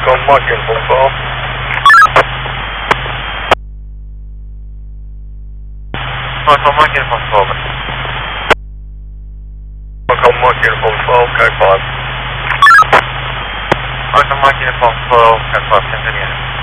Welcome, Mike Uniform 12. Welcome, Mike Uniform 12. Welcome, Mike Uniform 12, code 5. Welcome, Mike Uniform 12, code 5, continue.